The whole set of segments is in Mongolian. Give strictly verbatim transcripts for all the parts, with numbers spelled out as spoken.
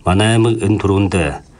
Манай аймаг энэ түрүүнд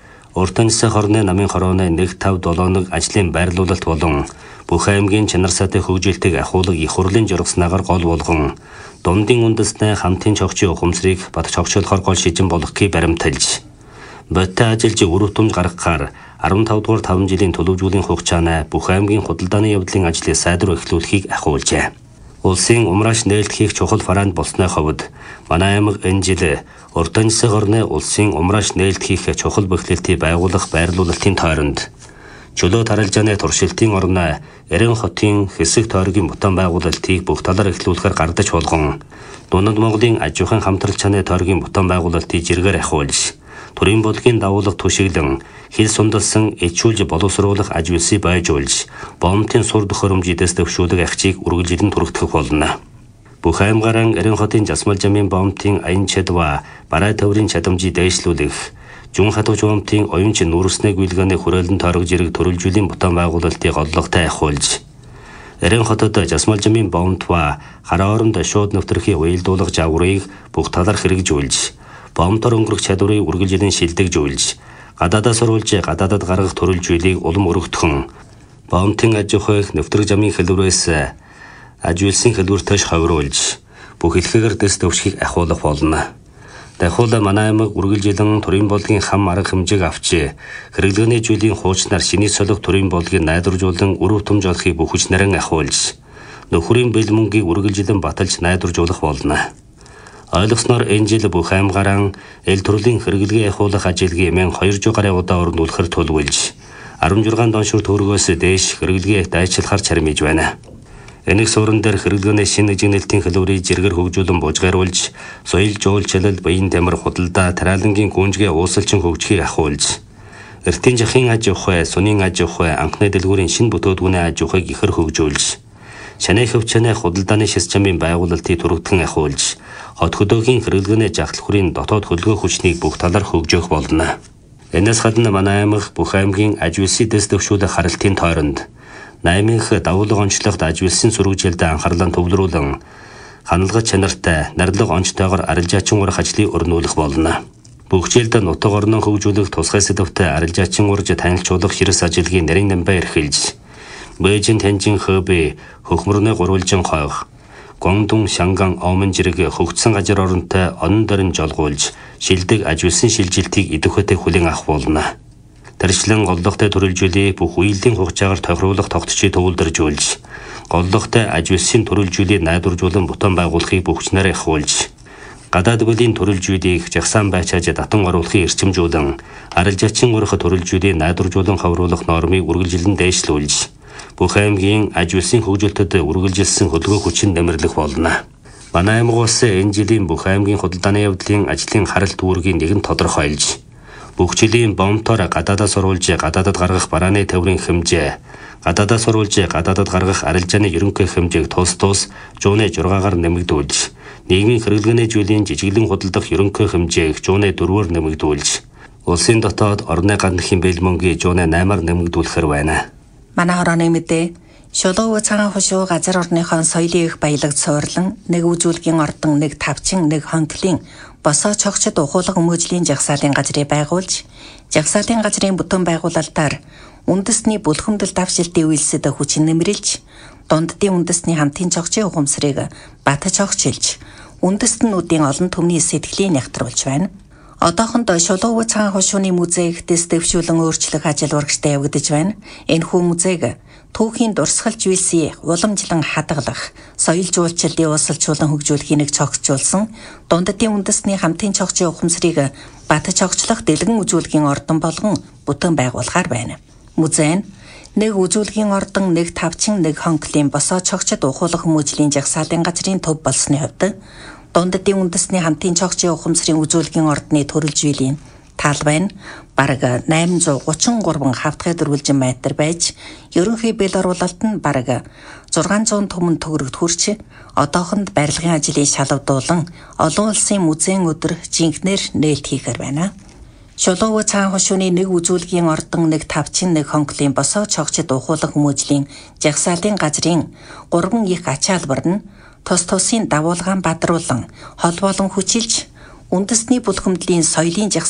Уртан засгийн хорны намын хорооны нэг тав долооног ажлын байрлуулалт болон бүх аймгийн чанар сайтай хөгжилтийг ахуулах их хурлын жургаснаагаар гол болгон дундын үндэсний хамтын чогчийн ухамсарыг бат чогчлохоор гол шижин болгохыг баримталж бодтой ажилж үр дүнж гаргахаар арван тав дугаар таван жилийн төлөвлөлийн хугацаанд бүх аймгийн худалдааны явдлын ажлыг сайдруулах эхлүүлэхийг ахиулжээ. Улсын умрааш нээлтгэх чухал фаранд болсны хувьд манай аймаг энэ жил Уртан засгийн хорны улсын умрааш нээлтгэх чухал бэхлэлтийг байгуулах байрлуулалтын тойронд чөлөө таралжааны туршилтын орно Эрен хотын хэсэг тойргийн бутан байгуулалтыг бүх талаар эхлүүлэхээр гардаж болгон Дунд Монголын аж ахуйн хамтрал чанарын тойргийн бутан байгуулалтыг жиргээр ахиулж төрийн бодлогын дагуулга түшиглэн хил сундалсан ичүүлж боловсруулах аж үйлсийг байжуулж бомтын сур төхөөрөмжийдээс төвшүүлэх ахчийг үргэлжлэн түргтгэх болно. Бүх аймгаран Эрен хотын засмал жамын бомтын аян чадва барай төврийн чадамжийг дээшлүүлэх Жун хатууч бомтын оюунч нүүрснэг үйлгээний хүрээлэн тойрог зэрэг төрөлжүүлэн бутан байгуулалтыг оллоготой ахиулж Эрен хотод засмал жамын бомтва хараа оронд шууд нэвтрэх уялдуулах жаврыг бүх талаар хэрэгжүүлж бомтор өнгөрөх чадварыг үргэлжлэн шилдэгжүүлж гадаадаас оруулж гадаадад гаргах төрөлжүүлийг улам өргөтгөн бомтын аж ахуйг нэвтрэх жамын хэлбэрээс аж үйлсийн хэлбэртэйш хавруулж бүх хэлхээгээр дэс төвшгийг ахиулах болно. Дахиад манай аймаг үргэлжлэн төрийн бодлогын хам арга хэмжээг авч хэрэглээний зүйлийн хуучнаар шиний солих төрийн бодлогыг найдваржуулан үр өтөмж олохыг бүх хүч нарийн ахиулж нөхрийн бэл мөнгийг үргэлжлэн баталж найдваржуулах болно. Ойлгосноор энэ жил бүх аймгаран эл төрлийн хэрэглэгээ ахиулах ажилгийг хоёр жүз гаруй удаа өрнүүлэхээр төлөвлөж арван жургаан доншир төгрөгөөс дээш хэрэглэгээ дайчилахар чармиж байна. Энийг суурин дээр хэрэглээний шинэ жигнэлтийн хэлбэрийг жиргэр хөгжүүлэн бужгааруулж соёл жуулчлал баян тамир худалдаа тариалангийн гүнжгээ уусалчин хөгжихийг ахиулж эртний жахын аж ахуй, сунын аж ахуй, анхны дэлгүүрийн шинэ бүтээдгүүний аж ахуйг ихэр хөгжүүлж Чанай хөвчнээ худалдааны шис чамын байгуулалтыг түргэтгэн ахиулж хот хөдөөгийн хэрэглээний жагтлахрын дотоод хөлгөө хүчнийг бүх талаар хөгжөөх болно. Энэс гадна манай аймаг бүх аймгийн аж үйлсийн дэс төвшүүлэх харалтын тойронд наймынх давуулга онцлогт аж үйлсийн сүрүүжилтэд анхаарлаа төвлөрүүлэн ханалгаж чанартай, нардлага онцтойгоор арилжаачин урах ажлыг өрнүүлэх болно. Бүх жилд нутаг орноо хөгжүүлэх тусгай сэдвтэй арилжаачин урж танилцуулах ширс ажилгийн нарийн намбай эрхэлж Бээжин Танжин Хөбэ хөхмөрнөө гурвалжин хойх Гондун Шанган Омон зэрэг хөгжсөн газар оронтой онон дорин жолгуулж шилдэг аж үйлсийн шилжилтийг идэвхтэй хүлээн авах болно. Тэрчлэн голлогтой төрөлжүүлээ бүх үеийн хугацаагаар тохируулах тогтцыг төвлөржүүлж голлогтой аж үйлсийн төрөлжүүлийг найдваржуулан бутан байгуулахыг бүх хүчнээр ахиулж гадаад бүлийн төрөлжүүлийг жагсаан байчааж татан оруулахыг эрчимжүүлэн арилжаачин урах төрөлжүүлийг найдваржуулан хавруулах нормыг үргэлжлэн дээшлүүлж бүх аймгийн аж үйлсийн хөгжилтөд үргэлжилсэн хөдөлгөөн хүчин нэмэрлэх болно. Манай аймаг улс энэ жилийн бүх аймгийн худалдааны явдлын ажлын харалт үүргийг нэгэн тодорхойлж бүх жилийн бомтоор гадаадаас оруулж гадаадад гаргах барааны төврийн хэмжээ, гадаадаас оруулж гадаадад гаргах арилжааны ерөнхий хэмжээг тус тус жууны жургаагаар нэмэгдүүлж, нийгмийн хэрэглээний зүйлийн жижиглэн худалдах ерөнхий хэмжээг жууны дөрвөөр нэмэгдүүлж, улсын дотоод орны гандахийн бэл мөнгийг жууны наймаар нэмэгдүүлэхээр байна. Манай хорооны мэдээ Шулуун цагаан хушуу газар орныхон соёлын их баялаг цуурлан нэг үзүүлгийн ордон нэг тавчин нэг хонклын босоо чогчд ухуулга өмөөжлийн жагсаалын газрыг байгуулж жагсаалын газрын бүтэн байгуулалтаар үндэсний бүлхэмдэл давшилтын үйлсэд хүчин нэмрэлж дунддын үндэсний хамтын чогчийн ухамсарыг батж огчилж үндэстнүүдийн олон түмний сэтгэлийг нягтруулж байна. Одоохондоо Шулуун цагаан хушууны музейг дэс дэвшүүлэн өөрчлөх ажил урагштай явагдаж байна. Энэхүү музейг түүхийн дурсгалж үйлсийг уламжлан хадгалах, соёл жуулчлалын уусалжуулан хөгжүүлэхийг нэг цогцолжуулсан дунддын үндэсний хамтын чогчийн ухамсарыг батж огчлох дэлгэн үзүүлгийн ордон болгон бүтэн байгуулахаар байна. Музей нь нэг үзүүлгийн ордон, нэг тавчин, нэг хонклын босоо чогчд ухуулах хүмүүжлийн жагсаалын газрын төв болсны хувьд дунддын үндэсний хамтын чогчийн ухамсарын үзүүлгийн ордны төрөлжүүлэн талбай нь бараг найман зуун гучин гурван хавтгай дөрвөлжин метр байж ерөнхий бэл оруулалт нь бараг зургаан зуун түмэн төгрөгт хүрч одоохонд барилгын ажлыг шалгадуулан олон улсын музейн өдөр жинхнэр нээлт хийхээр байна. Шулуун цагаан хушууны нэг үзүүлгийн ордон, нэг тавчин, нэг хонклын босоо чогчд ухуулах хүмүүжлийн жагсаалын газрын гурван их ачаалбар нь тус тусын давуулгаан бадруулан хол болон хүчилж үндэсний бүлхэмдлийн соёлын